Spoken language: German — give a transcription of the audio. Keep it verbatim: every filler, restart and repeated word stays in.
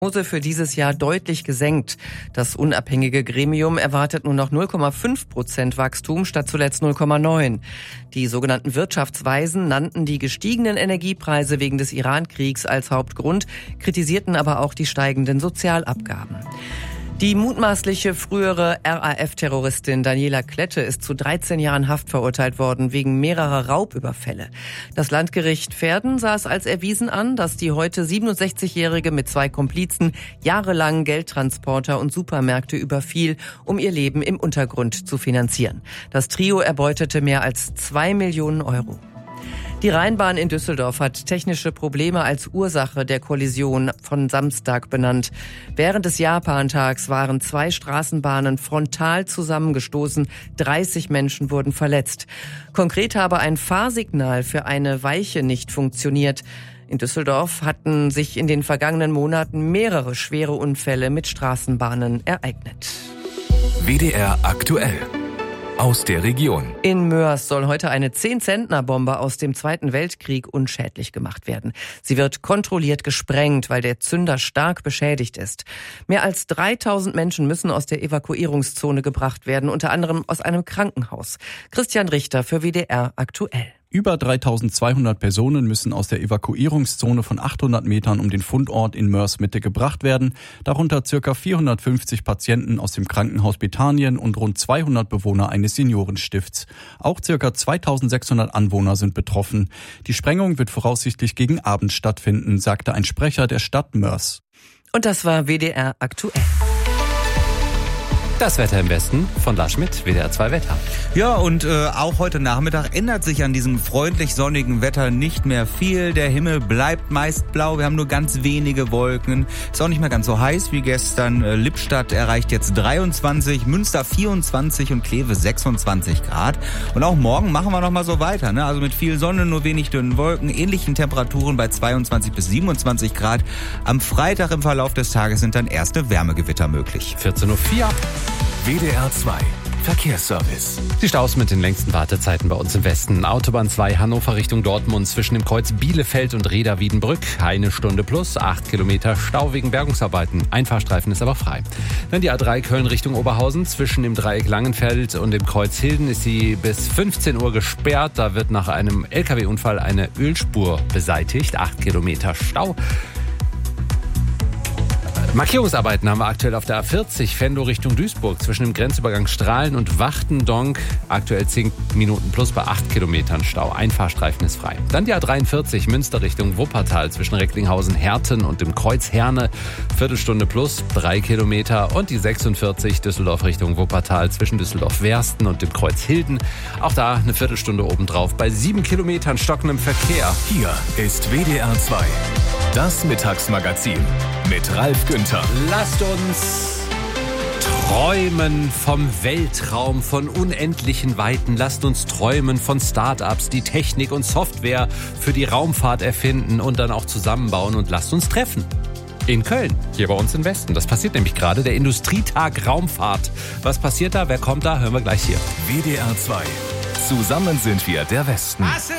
Prognose für dieses Jahr deutlich gesenkt. Das unabhängige Gremium erwartet nur noch null Komma fünf Prozent Wachstum statt zuletzt null Komma neun. Die sogenannten Wirtschaftsweisen nannten die gestiegenen Energiepreise wegen des Iran-Kriegs als Hauptgrund, kritisierten aber auch die steigenden Sozialabgaben. Die mutmaßliche frühere R A F-Terroristin Daniela Klette ist zu dreizehn Jahren Haft verurteilt worden wegen mehrerer Raubüberfälle. Das Landgericht Verden sah es als erwiesen an, dass die heute siebenundsechzigjährige mit zwei Komplizen jahrelang Geldtransporter und Supermärkte überfiel, um ihr Leben im Untergrund zu finanzieren. Das Trio erbeutete mehr als zwei Millionen Euro. Die Rheinbahn in Düsseldorf hat technische Probleme als Ursache der Kollision von Samstag benannt. Während des Japantags waren zwei Straßenbahnen frontal zusammengestoßen. dreißig Menschen wurden verletzt. Konkret habe ein Fahrsignal für eine Weiche nicht funktioniert. In Düsseldorf hatten sich in den vergangenen Monaten mehrere schwere Unfälle mit Straßenbahnen ereignet. W D R aktuell. Aus der Region. In Moers soll heute eine zehn-Zentner-Bombe aus dem Zweiten Weltkrieg unschädlich gemacht werden. Sie wird kontrolliert gesprengt, weil der Zünder stark beschädigt ist. Mehr als dreitausend Menschen müssen aus der Evakuierungszone gebracht werden, unter anderem aus einem Krankenhaus. Christian Richter für W D R aktuell. Über dreitausendzweihundert Personen müssen aus der Evakuierungszone von achthundert Metern um den Fundort in Moers Mitte gebracht werden, darunter ca. vierhundertfünfzig Patienten aus dem Krankenhaus Bethanien und rund zweihundert Bewohner eines Seniorenstifts. Auch ca. zweitausendsechshundert Anwohner sind betroffen. Die Sprengung wird voraussichtlich gegen Abend stattfinden, sagte ein Sprecher der Stadt Moers. Und das war W D R aktuell. Das Wetter im Westen von Lars Schmidt, W D R zwei Wetter. Ja, und äh, auch heute Nachmittag ändert sich an diesem freundlich sonnigen Wetter nicht mehr viel. Der Himmel bleibt meist blau, wir haben nur ganz wenige Wolken. Ist auch nicht mehr ganz so heiß wie gestern. Äh, Lippstadt erreicht jetzt dreiundzwanzig, Münster vierundzwanzig und Kleve sechsundzwanzig Grad. Und auch morgen machen wir noch mal so weiter, ne? Also mit viel Sonne, nur wenig dünnen Wolken, ähnlichen Temperaturen bei zweiundzwanzig bis siebenundzwanzig Grad. Am Freitag im Verlauf des Tages sind dann erste Wärmegewitter möglich. vierzehn Uhr vier. W D R zwei Verkehrsservice. Die Staus mit den längsten Wartezeiten bei uns im Westen. Autobahn zwei Hannover Richtung Dortmund zwischen dem Kreuz Bielefeld und Reda-Wiedenbrück. Eine Stunde plus, acht Kilometer Stau wegen Bergungsarbeiten. Ein Fahrstreifen ist aber frei. Dann die A drei Köln Richtung Oberhausen. Zwischen dem Dreieck Langenfeld und dem Kreuz Hilden ist sie bis fünfzehn Uhr gesperrt. Da wird nach einem L K W-Unfall eine Ölspur beseitigt. acht Kilometer Stau. Markierungsarbeiten haben wir aktuell auf der A vierzig, Venlo Richtung Duisburg, zwischen dem Grenzübergang Strahlen und Wachtendonk. Aktuell zehn Minuten plus bei acht Kilometern Stau. Ein Fahrstreifen ist frei. Dann die A dreiundvierzig, Münster Richtung Wuppertal, zwischen Recklinghausen, Herten und dem Kreuz Herne. Viertelstunde plus, drei Kilometer. Und die sechsundvierzig, Düsseldorf Richtung Wuppertal, zwischen Düsseldorf-Wersten und dem Kreuz Hilden. Auch da eine Viertelstunde obendrauf bei sieben Kilometern stockendem Verkehr. Hier ist W D R zwei. Das Mittagsmagazin mit Ralf Günther. Lasst uns träumen vom Weltraum, von unendlichen Weiten. Lasst uns träumen von Start-ups, die Technik und Software für die Raumfahrt erfinden und dann auch zusammenbauen. Und lasst uns treffen. In Köln, hier bei uns im Westen. Das passiert nämlich gerade, der Industrietag Raumfahrt. Was passiert da? Wer kommt da? Hören wir gleich hier. W D R zwei. Zusammen sind wir der Westen.